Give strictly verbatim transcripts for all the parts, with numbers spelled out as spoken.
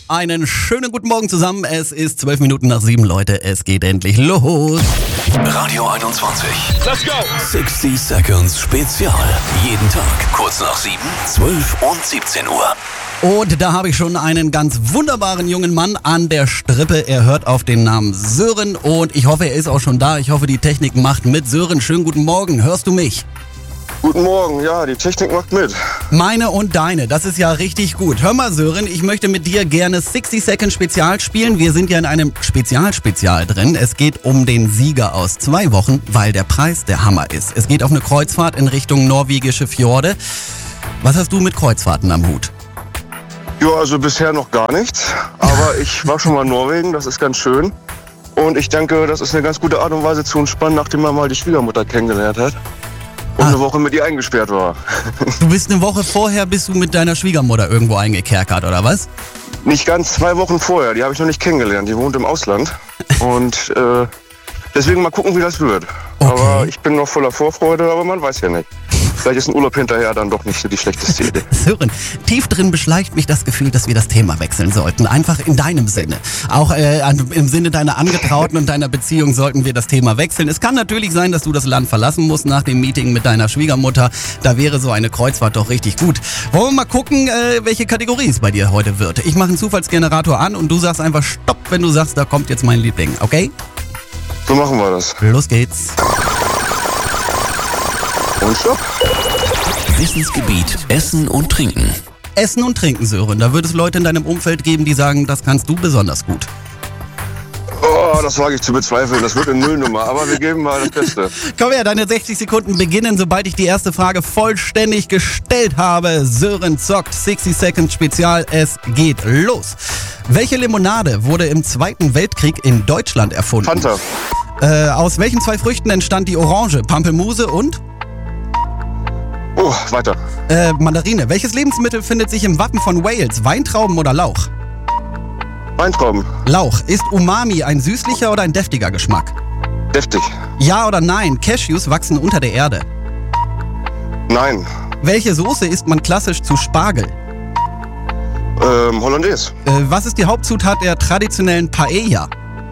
Einen schönen guten Morgen zusammen. Es ist zwölf Minuten nach sieben, Leute. Es geht endlich los. Radio einundzwanzig. Let's go! sechzig Seconds Spezial. Jeden Tag kurz nach sieben, zwölf und siebzehn Uhr. Und da habe ich schon einen ganz wunderbaren jungen Mann an der Strippe. Er hört auf den Namen Sören und ich hoffe, er ist auch schon da. Ich hoffe, die Technik macht mit. Sören, schönen guten Morgen. Hörst du mich? Guten Morgen, ja, die Technik macht mit. Meine und deine, das ist ja richtig gut. Hör mal, Sören, ich möchte mit dir gerne sechzig Second Spezial spielen. Wir sind ja in einem Spezial-Spezial drin. Es geht um den Sieger aus zwei Wochen, weil der Preis der Hammer ist. Es geht auf eine Kreuzfahrt in Richtung norwegische Fjorde. Was hast du mit Kreuzfahrten am Hut? Ja, also bisher noch gar nichts. Aber ich war schon mal in Norwegen, das ist ganz schön. Und ich denke, das ist eine ganz gute Art und Weise zu entspannen, nachdem man mal die Schwiegermutter kennengelernt hat. Und Ah. eine Woche mit ihr eingesperrt war. Du bist eine Woche vorher, bist du mit deiner Schwiegermutter irgendwo eingekerkert, oder was? Nicht ganz, zwei Wochen vorher, die habe ich noch nicht kennengelernt. Die wohnt im Ausland. Und äh, deswegen mal gucken, wie das wird. Okay. Aber ich bin noch voller Vorfreude, aber man weiß ja nicht. Vielleicht ist ein Urlaub hinterher dann doch nicht so die schlechteste Idee. Sören, tief drin beschleicht mich das Gefühl, dass wir das Thema wechseln sollten. Einfach in deinem Sinne. Auch äh, im Sinne deiner Angetrauten und deiner Beziehung sollten wir das Thema wechseln. Es kann natürlich sein, dass du das Land verlassen musst nach dem Meeting mit deiner Schwiegermutter. Da wäre so eine Kreuzfahrt doch richtig gut. Wollen wir mal gucken, äh, welche Kategorie es bei dir heute wird. Ich mache einen Zufallsgenerator an und du sagst einfach Stopp, wenn du sagst, da kommt jetzt mein Liebling. Okay? So machen wir das. Los geht's. Und stopp. Wissensgebiet Essen und Trinken. Essen und Trinken, Sören. Da wird es Leute in deinem Umfeld geben, die sagen, das kannst du besonders gut. Oh, das wage ich zu bezweifeln. Das wird eine Nullnummer, aber wir geben mal das Beste. Komm her, deine sechzig Sekunden beginnen, sobald ich die erste Frage vollständig gestellt habe. Sören zockt sechzig Second Spezial. Es geht los. Welche Limonade wurde im Zweiten Weltkrieg in Deutschland erfunden? Fanta. Äh, aus welchen zwei Früchten entstand die Orange? Pampelmuse und? Oh, weiter. Äh, Mandarine. Welches Lebensmittel findet sich im Wappen von Wales? Weintrauben oder Lauch? Weintrauben. Lauch. Ist Umami ein süßlicher oder ein deftiger Geschmack? Deftig. Ja oder nein? Cashews wachsen unter der Erde. Nein. Welche Soße isst man klassisch zu Spargel? Ähm, Hollandaise. Äh, was ist die Hauptzutat der traditionellen Paella?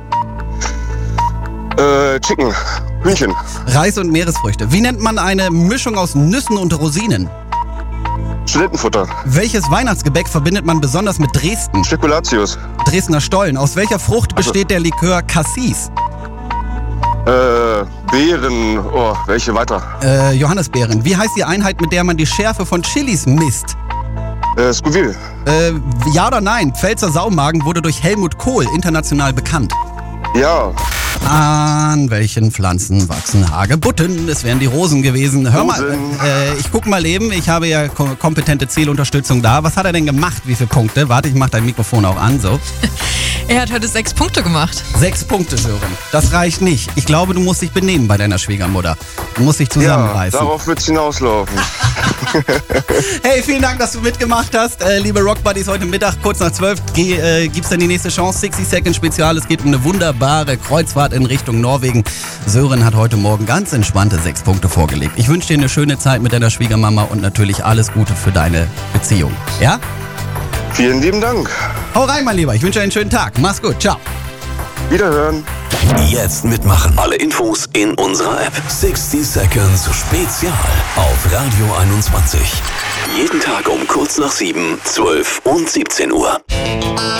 Äh, Chicken. Hühnchen. Reis und Meeresfrüchte. Wie nennt man eine Mischung aus Nüssen und Rosinen? Studentenfutter. Welches Weihnachtsgebäck verbindet man besonders mit Dresden? Spekulatius. Dresdner Stollen. Aus welcher Frucht besteht der Likör Cassis? Äh, Beeren. Oh, welche weiter? Äh, Johannisbeeren. Wie heißt die Einheit, mit der man die Schärfe von Chilis misst? Äh, Scoville. Äh, ja oder nein? Pfälzer Saumagen wurde durch Helmut Kohl international bekannt. Ja. An welchen Pflanzen wachsen Hagebutten? Es wären die Rosen gewesen. Hör mal, Rosen. äh, ich guck mal eben. Ich habe ja ko- kompetente Zielunterstützung da. Was hat er denn gemacht? Wie viele Punkte? Warte, ich mach dein Mikrofon auch an. So. Er hat heute sechs Punkte gemacht. Sechs Punkte, Sören. Das reicht nicht. Ich glaube, du musst dich benehmen bei deiner Schwiegermutter. Du musst dich Ja, zusammenreißen. darauf wird's hinauslaufen. Hey, vielen Dank, dass du mitgemacht hast. Äh, liebe Rock Buddies, heute Mittag, kurz nach zwölf, ge- äh, gibt's dann die nächste Chance. sechzig Second Spezial. Es geht um eine wunderbare Kreuzfahrt in Richtung Norwegen. Sören hat heute Morgen ganz entspannte sechs Punkte vorgelegt. Ich wünsche dir eine schöne Zeit mit deiner Schwiegermama und natürlich alles Gute für deine Beziehung. Ja? Vielen lieben Dank. Hau rein, mein Lieber. Ich wünsche dir einen schönen Tag. Mach's gut. Ciao. Wiederhören. Jetzt mitmachen. Alle Infos in unserer App. sechzig Seconds Spezial auf Radio einundzwanzig. Jeden Tag um kurz nach sieben, zwölf und siebzehn Uhr.